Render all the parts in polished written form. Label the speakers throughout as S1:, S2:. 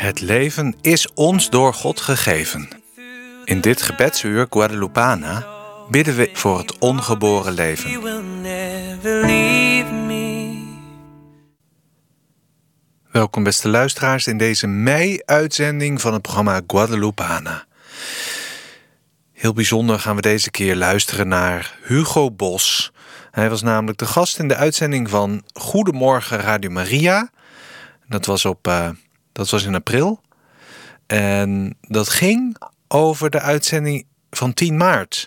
S1: Het leven is ons door God gegeven. In dit gebedsuur Guadalupana bidden we voor het ongeboren leven. Welkom beste luisteraars in deze mei-uitzending van het programma Guadalupana. Heel bijzonder gaan we deze keer luisteren naar Hugo Bos. Hij was namelijk de gast in de uitzending van Goedemorgen Radio Maria. Dat was in april. En dat ging over de uitzending van 10 maart.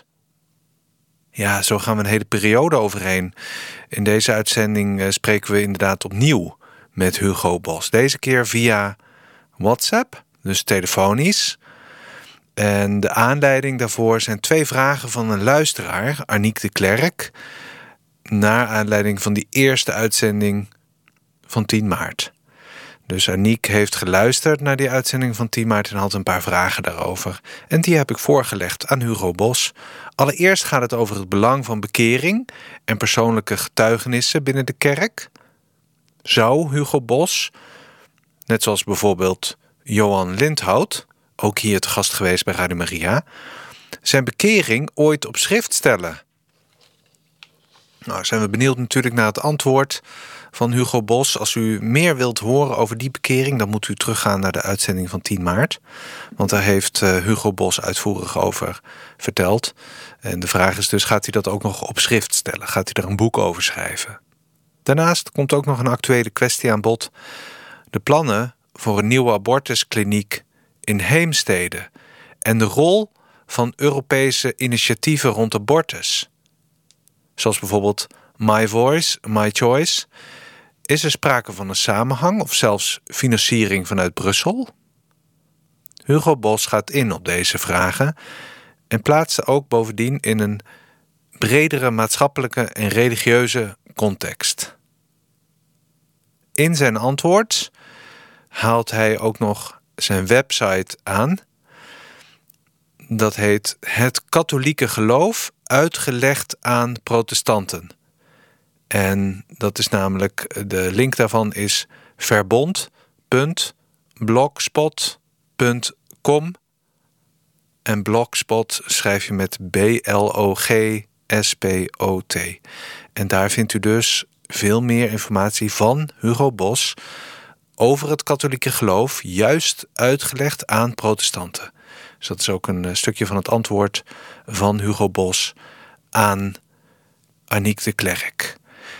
S1: Ja, zo gaan we een hele periode overheen. In deze uitzending spreken we inderdaad opnieuw met Hugo Bos. Deze keer via WhatsApp, dus telefonisch. En de aanleiding daarvoor zijn 2 vragen van een luisteraar, Aniek de Klerk, naar aanleiding van die eerste uitzending van 10 maart. Dus Aniek heeft geluisterd naar die uitzending van 10 maart en had een paar vragen daarover. En die heb ik voorgelegd aan Hugo Bos. Allereerst gaat het over het belang van bekering en persoonlijke getuigenissen binnen de kerk. Zou Hugo Bos, net zoals bijvoorbeeld Johan Lindhout, ook hier te gast geweest bij Radio Maria, zijn bekering ooit op schrift stellen? Nou, zijn we benieuwd natuurlijk naar het antwoord van Hugo Bos. Als u meer wilt horen over die bekering, dan moet u teruggaan naar de uitzending van 10 maart. Want daar heeft Hugo Bos uitvoerig over verteld. En de vraag is dus, gaat hij dat ook nog op schrift stellen? Gaat hij er een boek over schrijven? Daarnaast komt ook nog een actuele kwestie aan bod. De plannen voor een nieuwe abortuskliniek in Heemstede en de rol van Europese initiatieven rond abortus. Zoals bijvoorbeeld My Voice, My Choice. Is er sprake van een samenhang of zelfs financiering vanuit Brussel? Hugo Bos gaat in op deze vragen en plaatst ze ook bovendien in een bredere maatschappelijke en religieuze context. In zijn antwoord haalt hij ook nog zijn website aan. Dat heet Het Katholieke Geloof uitgelegd aan protestanten. En dat is namelijk, de link daarvan is verbond.blogspot.com. En blogspot schrijf je met BLOGSPOT. En daar vindt u dus veel meer informatie van Hugo Bos over het katholieke geloof, juist uitgelegd aan protestanten. Dus dat is ook een stukje van het antwoord van Hugo Bos aan Aniek de Klerk.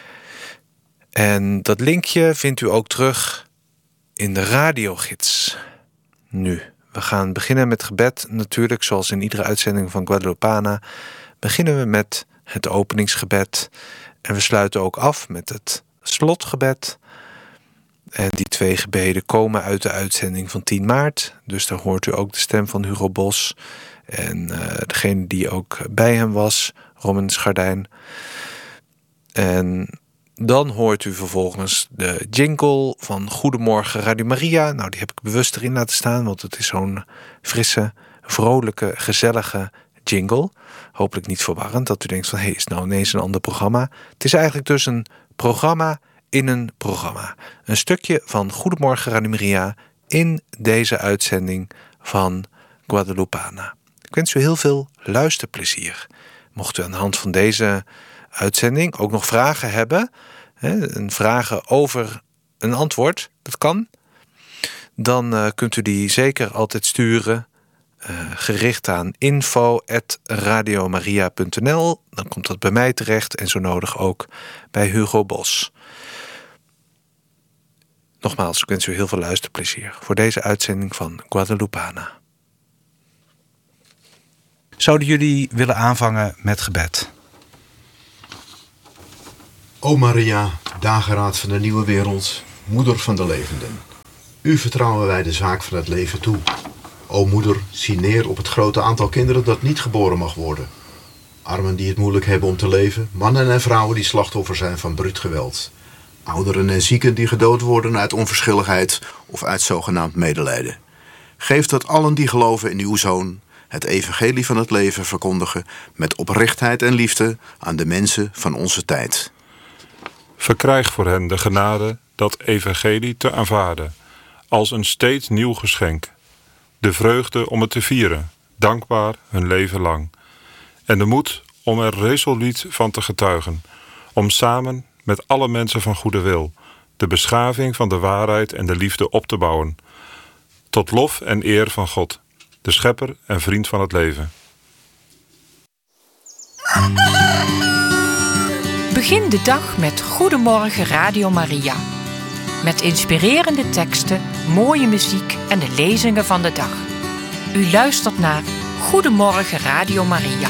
S1: En dat linkje vindt u ook terug in de radiogids. Nu, we gaan beginnen met gebed. Natuurlijk, zoals in iedere uitzending van Guadalupana, beginnen we met het openingsgebed. En we sluiten ook af met het slotgebed. En die 2 gebeden komen uit de uitzending van 10 maart. Dus daar hoort u ook de stem van Hugo Bos. En degene die ook bij hem was, Roman Schardijn. En dan hoort u vervolgens de jingle van Goedemorgen Radio Maria. Nou, die heb ik bewust erin laten staan, want het is zo'n frisse, vrolijke, gezellige jingle. Hopelijk niet verwarrend, dat u denkt van, is het nou ineens een ander programma? Het is eigenlijk dus een programma in een programma. Een stukje van Goedemorgen Radio Maria in deze uitzending van Guadalupana. Ik wens u heel veel luisterplezier. Mocht u aan de hand van deze uitzending ook nog vragen hebben, vragen over een antwoord, dat kan, dan kunt u die zeker altijd sturen, gericht aan info@radiomaria.nl. Dan komt dat bij mij terecht en zo nodig ook bij Hugo Bos. Nogmaals, ik wens u heel veel luisterplezier voor deze uitzending van Guadalupana. Zouden jullie willen aanvangen met gebed?
S2: O Maria, dageraad van de nieuwe wereld, moeder van de levenden. U vertrouwen wij de zaak van het leven toe. O moeder, zie neer op het grote aantal kinderen dat niet geboren mag worden. Armen die het moeilijk hebben om te leven, mannen en vrouwen die slachtoffer zijn van bruut geweld. Ouderen en zieken die gedood worden uit onverschilligheid of uit zogenaamd medelijden. Geef dat allen die geloven in uw Zoon het evangelie van het leven verkondigen met oprechtheid en liefde aan de mensen van onze tijd.
S3: Verkrijg voor hen de genade dat evangelie te aanvaarden, als een steeds nieuw geschenk. De vreugde om het te vieren, dankbaar hun leven lang. En de moed om er resoluut van te getuigen, om samen met alle mensen van goede wil de beschaving van de waarheid en de liefde op te bouwen, tot lof en eer van God, de schepper en vriend van het leven.
S4: Begin de dag met Goedemorgen Radio Maria. Met inspirerende teksten, mooie muziek en de lezingen van de dag. U luistert naar Goedemorgen Radio Maria.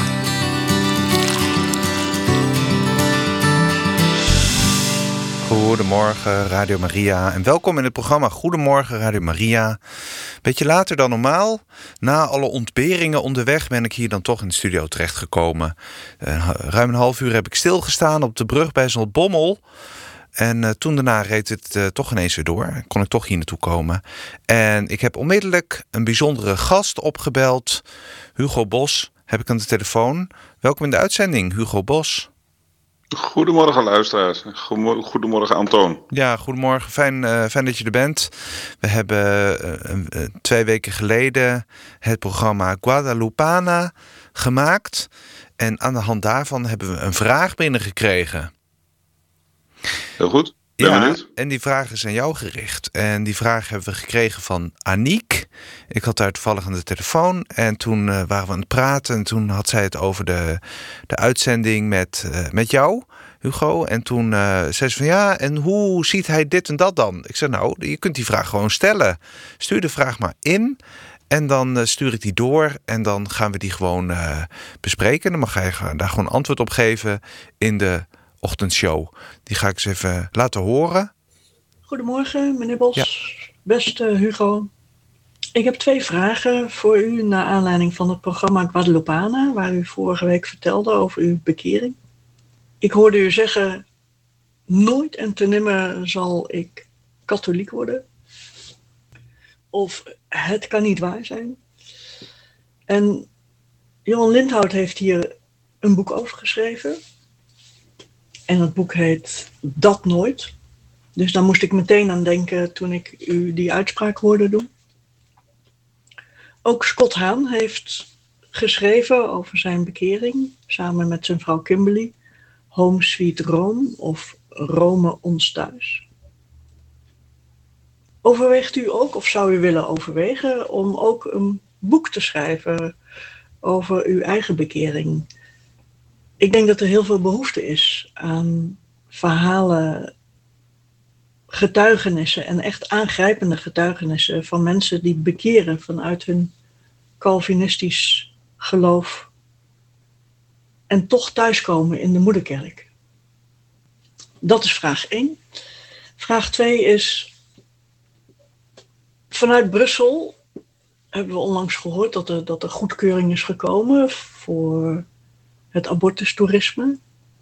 S1: Goedemorgen Radio Maria en welkom in het programma Goedemorgen Radio Maria. Beetje later dan normaal. Na alle ontberingen onderweg ben ik hier dan toch in de studio terechtgekomen. Ruim een half uur heb ik stilgestaan op de brug bij Zaltbommel. En toen daarna reed het toch ineens weer door. Kon ik toch hier naartoe komen. En ik heb onmiddellijk een bijzondere gast opgebeld. Hugo Bos heb ik aan de telefoon. Welkom in de uitzending, Hugo Bos.
S5: Goedemorgen luisteraars. Goedemorgen Antoon.
S1: Ja, goedemorgen. Fijn dat je er bent. We hebben 2 weken geleden het programma Guadalupana gemaakt. En aan de hand daarvan hebben we een vraag binnengekregen.
S5: Heel goed. Ben benieuwd.
S1: En die vraag is aan jou gericht. En die vraag hebben we gekregen van Aniek. Ik had haar toevallig aan de telefoon. En toen waren we aan het praten. En toen had zij het over de uitzending met jou, Hugo. En toen zei ze van ja, en hoe ziet hij dit en dat dan? Ik zei nou, je kunt die vraag gewoon stellen. Stuur de vraag maar in. En dan stuur ik die door. En dan gaan we die gewoon bespreken. Dan mag hij daar gewoon antwoord op geven in de ochtendshow. Die ga ik eens even laten horen.
S6: Goedemorgen, meneer Bos. Ja. Beste Hugo. Ik heb 2 vragen voor u naar aanleiding van het programma Guadalupana, waar u vorige week vertelde over uw bekering. Ik hoorde u zeggen, nooit en te nimmer zal ik katholiek worden. Of het kan niet waar zijn. En Johan Lindhout heeft hier een boek over geschreven. En het boek heet Dat Nooit. Dus daar moest ik meteen aan denken toen ik u die uitspraak hoorde doen. Ook Scott Hahn heeft geschreven over zijn bekering, samen met zijn vrouw Kimberly. Home Sweet Rome of Rome ons thuis. Overweegt u ook, of zou u willen overwegen, om ook een boek te schrijven over uw eigen bekering? Ik denk dat er heel veel behoefte is aan verhalen, getuigenissen en echt aangrijpende getuigenissen van mensen die bekeren vanuit hun Calvinistisch geloof en toch thuiskomen in de moederkerk. Dat is vraag 1. Vraag 2 is, vanuit Brussel hebben we onlangs gehoord dat er goedkeuring is gekomen voor het abortustoerisme.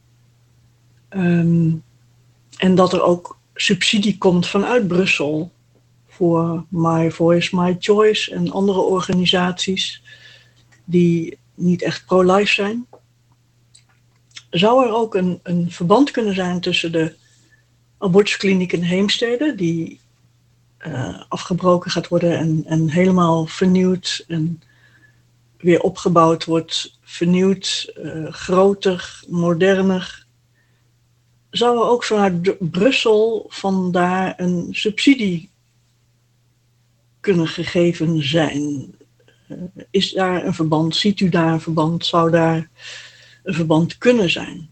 S6: En dat er ook subsidie komt vanuit Brussel voor My Voice, My Choice en andere organisaties die niet echt pro-life zijn. Zou er ook een verband kunnen zijn tussen de abortuskliniek in Heemstede, die afgebroken gaat worden en helemaal vernieuwd en weer opgebouwd wordt, vernieuwd, groter, moderner. Zou er ook vanuit Brussel vandaar een subsidie kunnen gegeven zijn? Is daar een verband? Ziet u daar een verband? Zou daar een verband kunnen zijn?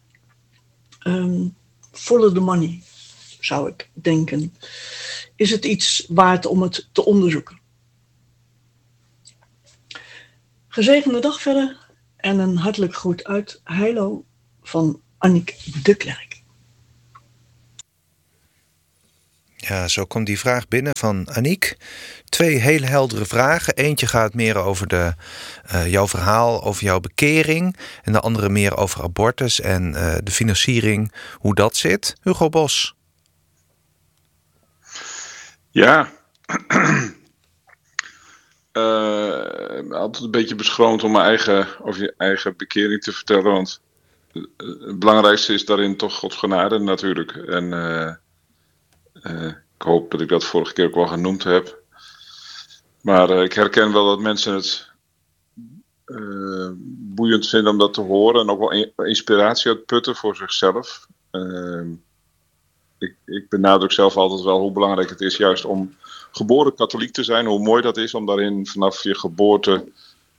S6: Follow the money, zou ik denken. Is het iets waard om het te onderzoeken? Gezegende dag verder en een hartelijk groet uit Heilo van Aniek de Klerk.
S1: Ja, zo komt die vraag binnen van Aniek. 2 hele heldere vragen. Eentje gaat meer over jouw verhaal, over jouw bekering. En de andere meer over abortus en de financiering, hoe dat zit. Hugo Bos.
S5: Ja, altijd een beetje beschroomd om over je eigen bekering te vertellen. Want het belangrijkste is daarin toch Gods genade natuurlijk. En Ik hoop dat ik dat vorige keer ook wel genoemd heb. Maar ik herken wel dat mensen het boeiend vinden om dat te horen. En ook wel inspiratie uit putten voor zichzelf. Ik benadruk zelf altijd wel hoe belangrijk het is juist om geboren katholiek te zijn. Hoe mooi dat is om daarin vanaf je geboorte,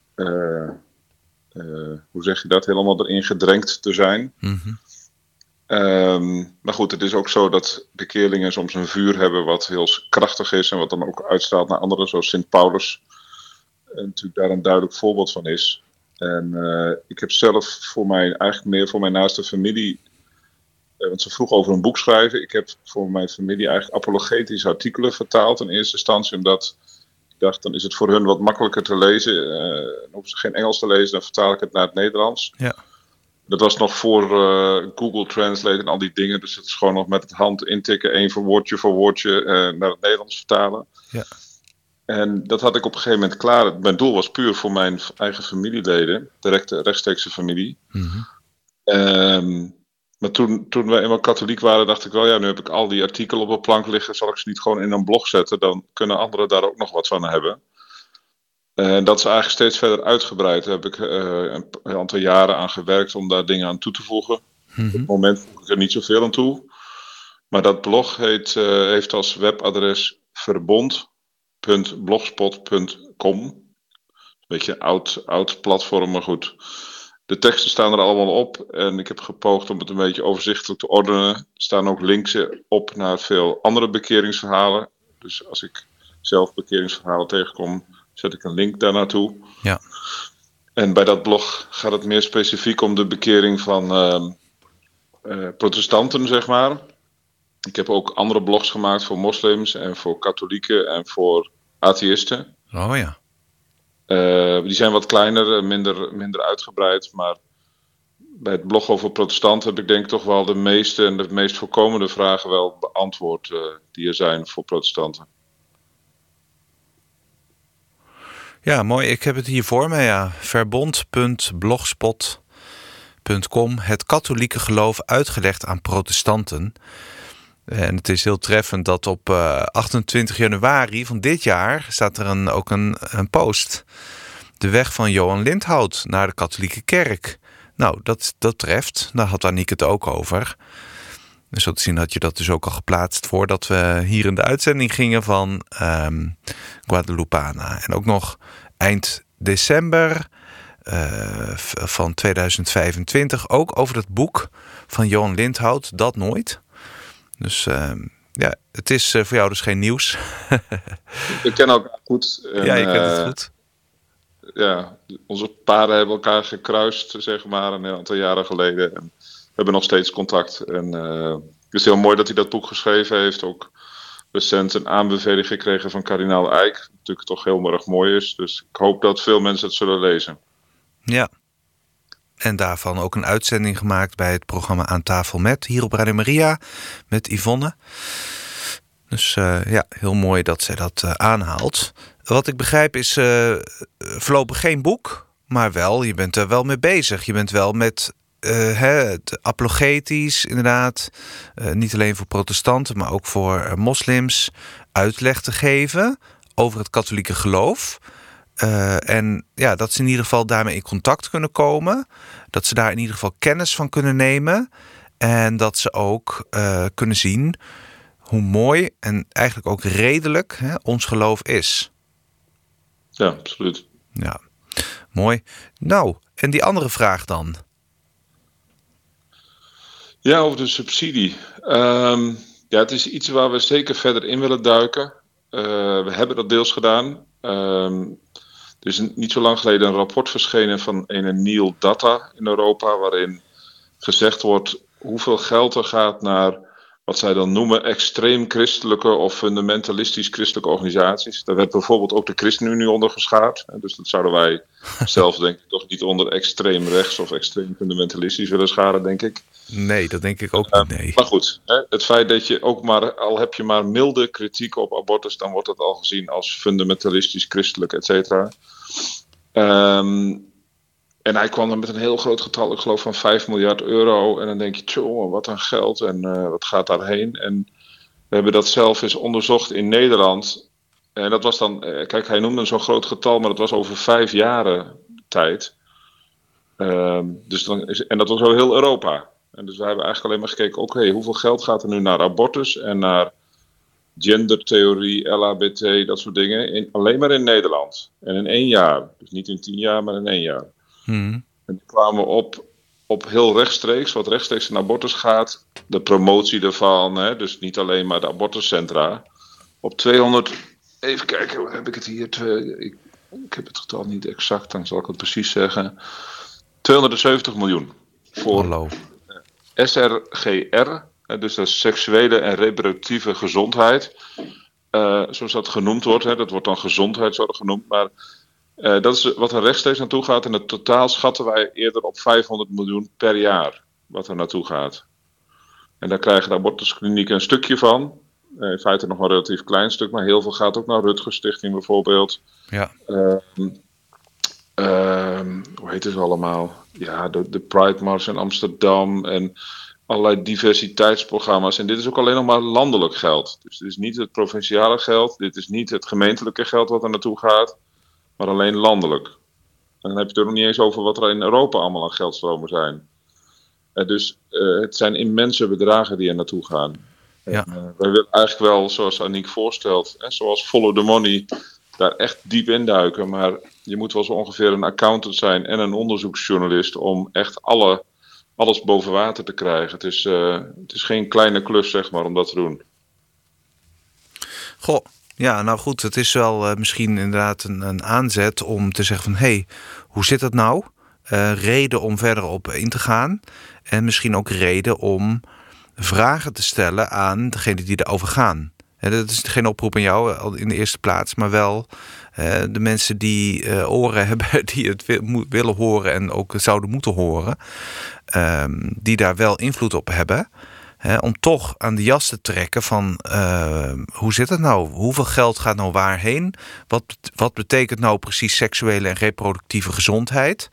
S5: hoe zeg je dat, helemaal erin gedrenkt te zijn.
S1: Mhm.
S5: Maar goed, het is ook zo dat bekeerlingen soms een vuur hebben wat heel krachtig is. En wat dan ook uitstraalt naar anderen, zoals Sint Paulus. Natuurlijk daar een duidelijk voorbeeld van is. En ik heb zelf eigenlijk meer voor mijn naaste familie. Want ze vroeg over een boek schrijven. Ik heb voor mijn familie eigenlijk apologetische artikelen vertaald in eerste instantie. Omdat ik dacht, dan is het voor hun wat makkelijker te lezen. Dan hoeven ze geen Engels te lezen, dan vertaal ik het naar het Nederlands.
S1: Ja.
S5: Dat was nog voor Google Translate en al die dingen. Dus het is gewoon nog met het hand intikken, voor woordje naar het Nederlands vertalen.
S1: Ja.
S5: En dat had ik op een gegeven moment klaar. Mijn doel was puur voor mijn eigen familieleden, de rechtstreekse familie.
S1: Mhm.
S5: Maar toen wij eenmaal katholiek waren, dacht ik wel, ja, nu heb ik al die artikelen op een plank liggen, zal ik ze niet gewoon in een blog zetten, dan kunnen anderen daar ook nog wat van hebben. En dat is eigenlijk steeds verder uitgebreid. Daar heb ik een aantal jaren aan gewerkt om daar dingen aan toe te voegen.
S1: Mhm.
S5: Op het moment voeg ik er niet zoveel aan toe. Maar dat blog heeft als webadres verbond.blogspot.com. Een beetje een oud platform, maar goed. De teksten staan er allemaal op en ik heb gepoogd om het een beetje overzichtelijk te ordenen. Er staan ook links op naar veel andere bekeringsverhalen. Dus als ik zelf bekeringsverhalen tegenkom, zet ik een link daar naartoe.
S1: Ja.
S5: En bij dat blog gaat het meer specifiek om de bekering van protestanten, zeg maar. Ik heb ook andere blogs gemaakt voor moslims en voor katholieken en voor atheïsten.
S1: Oh ja.
S5: Die zijn wat kleiner, minder uitgebreid. Maar bij het blog over protestanten heb ik denk ik toch wel de meeste en de meest voorkomende vragen wel beantwoord die er zijn voor protestanten.
S1: Ja, mooi. Ik heb het hier voor me, ja. Verbond.blogspot.com. Het katholieke geloof uitgelegd aan protestanten. En het is heel treffend dat op 28 januari van dit jaar staat er ook een post. De weg van Johan Lindhout naar de katholieke kerk. Nou, dat treft. Daar had Aniek het ook over. Dus zo te zien had je dat dus ook al geplaatst voordat we hier in de uitzending gingen van Guadalupana. En ook nog eind december van 2025 ook over dat boek van Johan Lindhout, Dat Nooit. Dus ja, het is voor jou dus geen nieuws.
S5: We kennen elkaar goed. En,
S1: ja, je kent het goed.
S5: Ja, onze paden hebben elkaar gekruist, zeg maar, een aantal jaren geleden. En we hebben nog steeds contact. En het is heel mooi dat hij dat boek geschreven heeft. Ook recent een aanbeveling gekregen van kardinaal Eijk. Wat natuurlijk toch heel erg mooi is. Dus ik hoop dat veel mensen het zullen lezen.
S1: Ja. En daarvan ook een uitzending gemaakt bij het programma Aan Tafel Met, hier op Radio Maria, met Yvonne. Dus ja, heel mooi dat zij dat aanhaalt. Wat ik begrijp is voorlopig geen boek, maar wel, je bent er wel mee bezig. Je bent wel met het apologetisch, inderdaad, niet alleen voor protestanten, maar ook voor moslims, uitleg te geven over het katholieke geloof. En ja, dat ze in ieder geval daarmee in contact kunnen komen. Dat ze daar in ieder geval kennis van kunnen nemen. En dat ze ook kunnen zien hoe mooi en eigenlijk ook redelijk ons geloof is.
S5: Ja, absoluut.
S1: Ja, mooi. Nou, en die andere vraag dan?
S5: Ja, over de subsidie. Ja, het is iets waar we zeker verder in willen duiken. We hebben dat deels gedaan. Er is niet zo lang geleden een rapport verschenen van een Neil Data in Europa, waarin gezegd wordt hoeveel geld er gaat naar wat zij dan noemen extreem christelijke of fundamentalistisch christelijke organisaties. Daar werd bijvoorbeeld ook de ChristenUnie onder geschaard. Dus dat zouden wij zelf denk ik toch niet onder extreem rechts of extreem fundamentalistisch willen scharen, denk ik.
S1: Nee, dat denk ik ook niet, nee.
S5: Maar goed, het feit dat je ook maar, al heb je maar milde kritiek op abortus, dan wordt dat al gezien als fundamentalistisch, christelijk, et cetera. En hij kwam dan met een heel groot getal, ik geloof van 5 miljard euro. En dan denk je, tjoh, wat een geld en wat gaat daarheen? En We hebben dat zelf eens onderzocht in Nederland. En dat was dan, kijk, hij noemde zo'n groot getal, maar dat was over 5 jaren tijd. En dat was over heel Europa. En dus we hebben eigenlijk alleen maar gekeken, oké, hoeveel geld gaat er nu naar abortus en naar gendertheorie, LHBT, dat soort dingen, alleen maar in Nederland. En in 1 jaar. Dus niet in 10 jaar, maar in 1 jaar. En die kwamen op heel rechtstreeks, wat rechtstreeks in abortus gaat, de promotie daarvan, hè, dus niet alleen maar de abortuscentra, op 200, even kijken, hoe heb ik het hier? Ik heb het getal niet exact, dan zal ik het precies zeggen. 270 miljoen voor SRGR, dus dat is seksuele en reproductieve gezondheid. Zoals dat genoemd wordt, hè, dat wordt dan gezondheidszorg genoemd, maar dat is wat er rechtstreeks naartoe gaat. En het totaal schatten wij eerder op 500 miljoen per jaar wat er naartoe gaat. En daar krijgen de abortusklinieken een stukje van. In feite nog een relatief klein stuk, maar heel veel gaat ook naar Rutgers Stichting bijvoorbeeld.
S1: Ja.
S5: Hoe heet het allemaal? Ja, de Pride Mars in Amsterdam en allerlei diversiteitsprogramma's. En dit is ook alleen nog maar landelijk geld. Dus dit is niet het provinciale geld, dit is niet het gemeentelijke geld wat er naartoe gaat, maar alleen landelijk. En dan heb je het er nog niet eens over wat er in Europa allemaal aan geldstromen zijn. Dus het zijn immense bedragen die er naartoe gaan.
S1: Ja.
S5: Wij willen eigenlijk wel, zoals Aniek voorstelt, zoals Follow the Money, daar echt diep induiken. Maar je moet wel zo ongeveer een accountant zijn en een onderzoeksjournalist om echt alles boven water te krijgen. Het is geen kleine klus, zeg maar, om dat te doen.
S1: Goh, ja, nou goed, het is wel misschien inderdaad een aanzet om te zeggen van, hé, hoe zit het nou? Reden om verder op in te gaan. En misschien ook reden om vragen te stellen aan degene die erover gaan. Dat is geen oproep aan jou in de eerste plaats, maar wel de mensen die oren hebben, die het willen horen en ook zouden moeten horen, die daar wel invloed op hebben, om toch aan de jas te trekken van hoe zit het nou? Hoeveel geld gaat nou waarheen? Wat betekent nou precies seksuele en reproductieve gezondheid?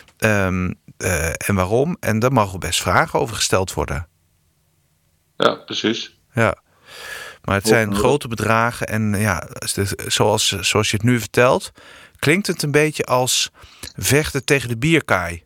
S1: En waarom? En daar mogen best vragen over gesteld worden.
S5: Ja, precies.
S1: Ja. Maar het zijn grote bedragen en ja, zoals je het nu vertelt, klinkt het een beetje als vechten tegen de bierkaai.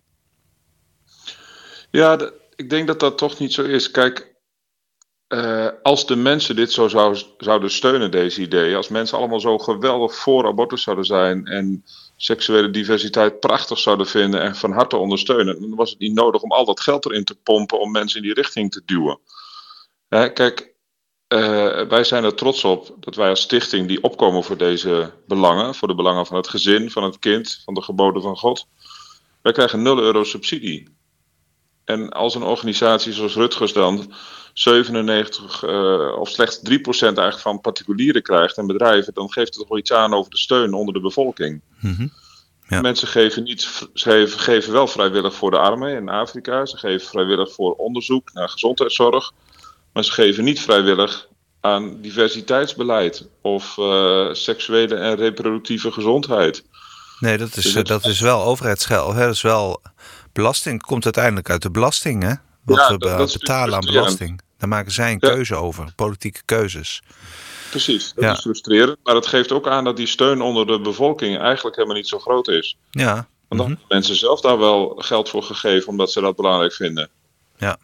S5: Ja, ik denk dat dat toch niet zo is. Kijk, als de mensen dit zo zouden steunen, deze ideeën, als mensen allemaal zo geweldig voor abortus zouden zijn en seksuele diversiteit prachtig zouden vinden en van harte ondersteunen, dan was het niet nodig om al dat geld erin te pompen om mensen in die richting te duwen. Kijk, wij zijn er trots op dat wij als stichting die opkomen voor deze belangen, voor de belangen van het gezin, van het kind, van de geboden van God. Wij krijgen €0 subsidie. En als een organisatie zoals Rutgers dan 97 of slechts 3% eigenlijk van particulieren krijgt en bedrijven, dan geeft het toch wel iets aan over de steun onder de bevolking.
S1: Mm-hmm. Ja.
S5: Mensen geven wel vrijwillig voor de armen in Afrika. Ze geven vrijwillig voor onderzoek naar gezondheidszorg. Maar ze geven niet vrijwillig aan diversiteitsbeleid of seksuele en reproductieve gezondheid.
S1: Nee, dat is wel overheidsgeld. Dat is wel belasting. Het komt uiteindelijk uit de belasting, hè? Wat we betalen aan belasting. Daar maken zij een keuze over. Politieke keuzes.
S5: Precies, dat is frustrerend. Maar het geeft ook aan dat die steun onder de bevolking eigenlijk helemaal niet zo groot is.
S1: Ja.
S5: Want dan hebben mensen zelf daar wel geld voor gegeven omdat ze dat belangrijk vinden.
S1: Ja.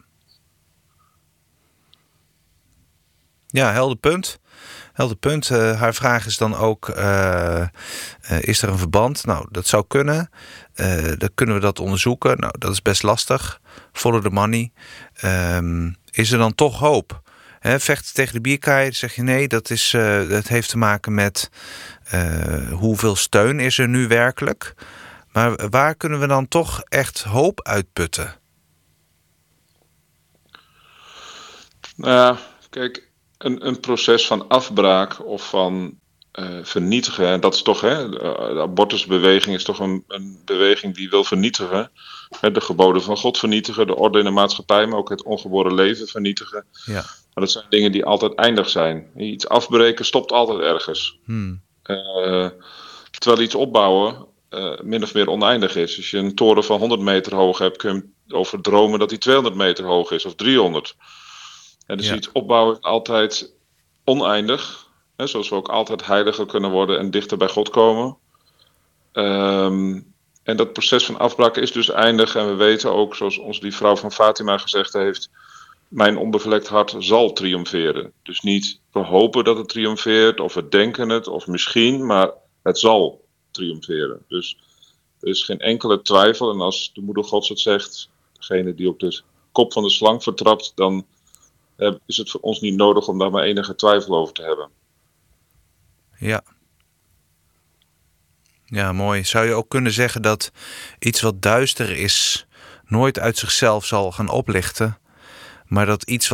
S1: Ja, helder punt. Haar vraag is dan ook, is er een verband? Nou, dat zou kunnen. Dan kunnen we dat onderzoeken. Nou, dat is best lastig. Follow the money. Is er dan toch hoop? Vechten tegen de bierkaai, zeg je nee. Dat heeft te maken met hoeveel steun is er nu werkelijk. Maar waar kunnen we dan toch echt hoop uitputten?
S5: Nou ja, kijk, een proces van afbraak of van vernietigen. En dat is toch, de abortusbeweging is toch een beweging die wil vernietigen. De geboden van God vernietigen, de orde in de maatschappij, maar ook het ongeboren leven vernietigen.
S1: Ja.
S5: Maar dat zijn dingen die altijd eindig zijn. Iets afbreken stopt altijd ergens. Terwijl iets opbouwen min of meer oneindig is. Als je een toren van 100 meter hoog hebt, kun je over dromen dat die 200 meter hoog is of 300. En dus iets opbouwen is altijd oneindig. Hè, zoals we ook altijd heiliger kunnen worden en dichter bij God komen. En dat proces van afbraak is dus eindig. En we weten ook, zoals ons die vrouw van Fatima gezegd heeft, mijn onbevlekt hart zal triomferen. Dus niet we hopen dat het triomfeert, of we denken het, of misschien, maar het zal triomferen. Dus er is geen enkele twijfel. En als de moeder Gods het zegt, degene die op de kop van de slang vertrapt, dan is het voor ons niet nodig om daar maar enige twijfel over te hebben.
S1: Ja. Ja, mooi. Zou je ook kunnen zeggen dat iets wat duister is nooit uit zichzelf zal gaan oplichten, maar dat iets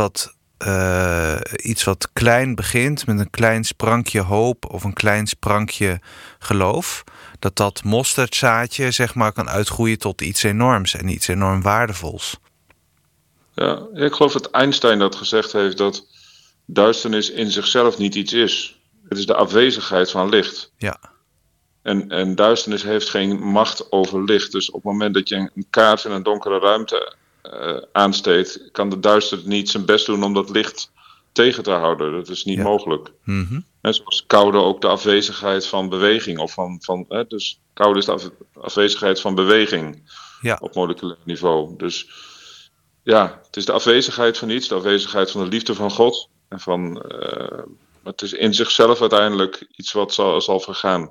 S1: wat klein begint met een klein sprankje hoop of een klein sprankje geloof, dat mosterdzaadje zeg maar kan uitgroeien tot iets enorms en iets enorm waardevols?
S5: Ja, ik geloof dat Einstein dat gezegd heeft, dat duisternis in zichzelf niet iets is. Het is de afwezigheid van licht.
S1: Ja.
S5: En duisternis heeft geen macht over licht. Dus op het moment dat je een kaars in een donkere ruimte aansteekt, kan de duisternis niet zijn best doen om dat licht tegen te houden. Dat is niet mogelijk.
S1: Mm-hmm.
S5: En zoals koude ook de afwezigheid van beweging. Dus koude is de afwezigheid van beweging op moleculair niveau. Dus ja, het is de afwezigheid van iets, de afwezigheid van de liefde van God. En het is in zichzelf uiteindelijk iets wat zal vergaan.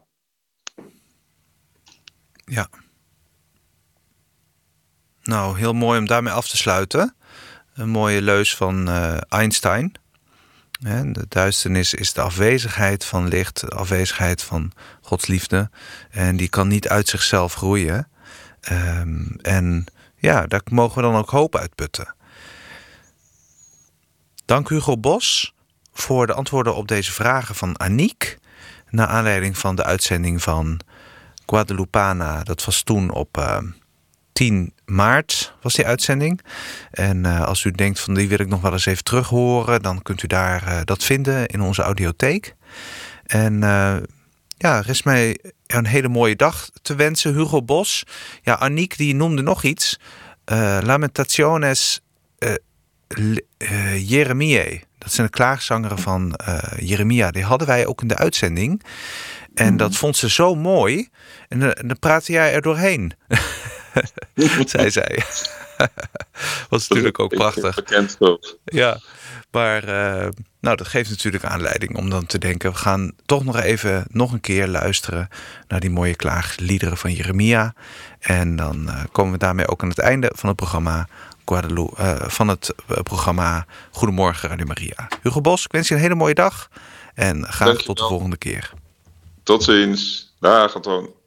S1: Ja. Nou, heel mooi om daarmee af te sluiten. Een mooie leus van Einstein. De duisternis is de afwezigheid van licht, de afwezigheid van Gods liefde. En die kan niet uit zichzelf groeien. En ja, daar mogen we dan ook hoop uitputten. Dank Hugo Bos voor de antwoorden op deze vragen van Aniek. Naar aanleiding van de uitzending van Guadalupana. Dat was toen op 10 maart was die uitzending. En als u denkt van die wil ik nog wel eens even terug horen, dan kunt u daar dat vinden in onze audiotheek. En er is mij een hele mooie dag te wensen, Hugo Bos. Ja, Aniek die noemde nog iets. Lamentaciones Jeremiae. Dat zijn de klaagzangeren van Jeremia. Die hadden wij ook in de uitzending. En dat vond ze zo mooi. En dan praatte jij er doorheen. zei zij. Was natuurlijk ook prachtig.
S5: Bekend.
S1: Ja, maar dat geeft natuurlijk aanleiding om dan te denken, we gaan toch nog een keer luisteren naar die mooie klaagliederen van Jeremia. En dan komen we daarmee ook aan het einde van het programma Goedemorgen Radio Maria. Hugo Bos, ik wens je een hele mooie dag en graag tot de volgende keer.
S5: Tot ziens. Dag, Anton.